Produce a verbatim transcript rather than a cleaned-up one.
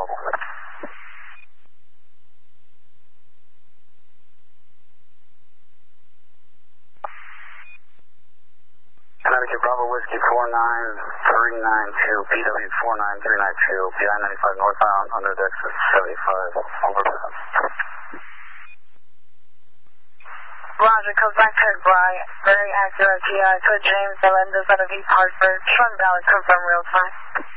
available. Connecticut Bravo Whiskey four nine three nine two, P W four nine three nine two, P I ninety-five northbound, under deck seventy-five, over pass. Roger, comes back to Bry, very accurate G I to James Melendez out of East Hartford, Sean Ballard, confirm real time.